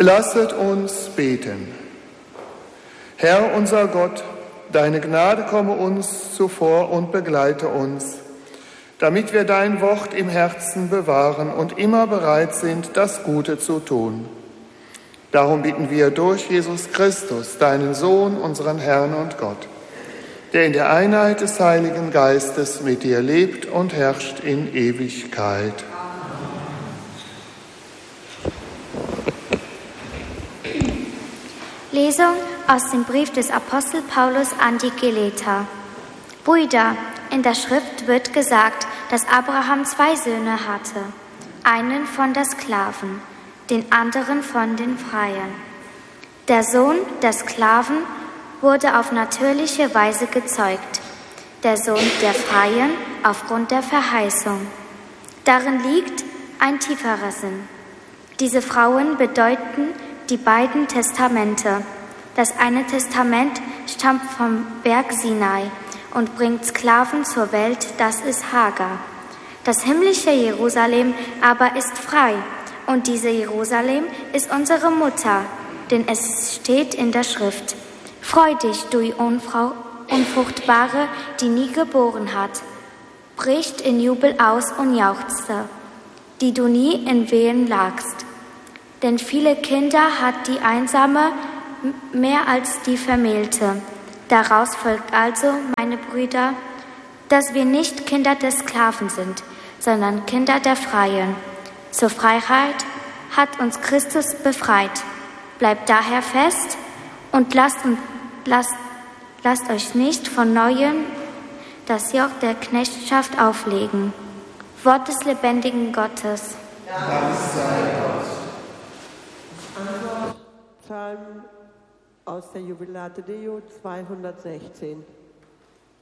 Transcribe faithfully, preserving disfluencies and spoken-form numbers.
Lasset uns beten. Herr unser Gott, deine Gnade komme uns zuvor und begleite uns, damit wir dein Wort im Herzen bewahren und immer bereit sind, das Gute zu tun. Darum bitten wir durch Jesus Christus, deinen Sohn, unseren Herrn und Gott, der in der Einheit des Heiligen Geistes mit dir lebt und herrscht in Ewigkeit. Lesung aus dem Brief des Apostel Paulus an die Galater. Brüder, in der Schrift wird gesagt, dass Abraham zwei Söhne hatte, einen von der Sklaven, den anderen von den Freien. Der Sohn der Sklaven wurde auf natürliche Weise gezeugt, der Sohn der Freien aufgrund der Verheißung. Darin liegt ein tieferer Sinn. Diese Frauen bedeuten die beiden Testamente. Das eine Testament stammt vom Berg Sinai und bringt Sklaven zur Welt, das ist Hagar. Das himmlische Jerusalem aber ist frei und diese Jerusalem ist unsere Mutter, denn es steht in der Schrift: Freu dich, du Unfrau, Unfruchtbare, die nie geboren hat. Bricht in Jubel aus und jauchzte, die du nie in Wehen lagst. Denn viele Kinder hat die Einsame mehr als die Vermählte. Daraus folgt also, meine Brüder, dass wir nicht Kinder des Sklaven sind, sondern Kinder der Freien. Zur Freiheit hat uns Christus befreit. Bleibt daher fest und lasst, und lasst, lasst euch nicht von Neuem das Joch der Knechtschaft auflegen. Wort des lebendigen Gottes. Dank sei Gott. Psalm aus der Jubilate Deo zweihundertsechzehn.